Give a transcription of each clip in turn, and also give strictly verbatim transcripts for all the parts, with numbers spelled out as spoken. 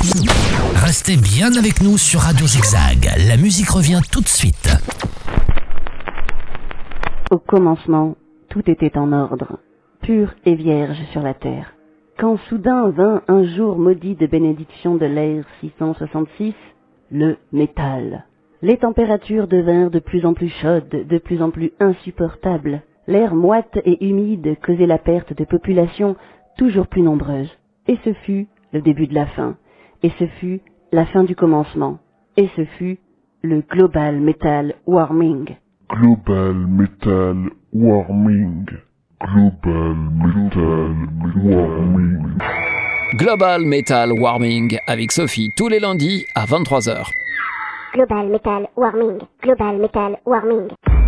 Restez bien avec nous sur Radio Zigzag. La musique revient tout de suite. Au commencement, tout était en ordre, pur et vierge sur la terre. Quand soudain vint un jour maudit de bénédiction de l'ère six cent soixante-six, le métal. Les températures devinrent de plus en plus chaudes, de plus en plus insupportables. L'air moite et humide causait la perte de populations toujours plus nombreuses. Et ce fut le début de la fin. Et ce fut la fin du commencement. Et ce fut le Global Metal Warming. Global Metal Warming. Global Metal Warming. Global Metal Warming avec Sophie tous les lundis à vingt-trois heures. Global Metal Warming. Global Metal Warming.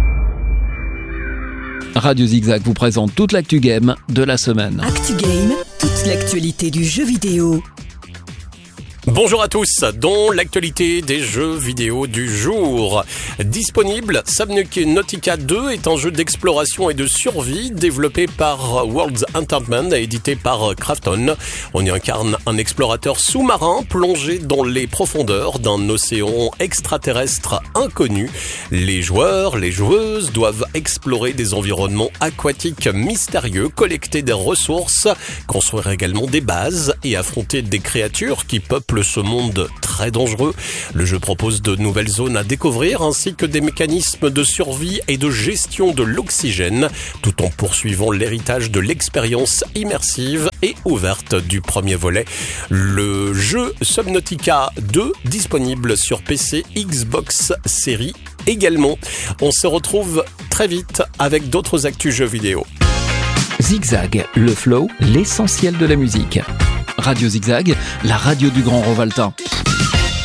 Radio Zigzag vous présente toute l'actu game de la semaine. Actu Game, toute l'actualité du jeu vidéo. Bonjour à tous, dans l'actualité des jeux vidéo du jour. Disponible, Subnautica deux est un jeu d'exploration et de survie développé par Worlds Entertainment et édité par Krafton. On y incarne un explorateur sous-marin plongé dans les profondeurs d'un océan extraterrestre inconnu. Les joueurs, les joueuses doivent explorer des environnements aquatiques mystérieux, collecter des ressources, construire également des bases et affronter des créatures qui peuplent ce monde très dangereux. Le jeu propose de nouvelles zones à découvrir ainsi que des mécanismes de survie et de gestion de l'oxygène, tout en poursuivant l'héritage de l'expérience immersive et ouverte du premier volet. Le jeu Subnautica deux, disponible sur P C, Xbox Series également. On se retrouve très vite avec d'autres actus jeux vidéo. Zigzag, le flow, l'essentiel de la musique. Radio Zigzag, la radio du Grand Rovaltin.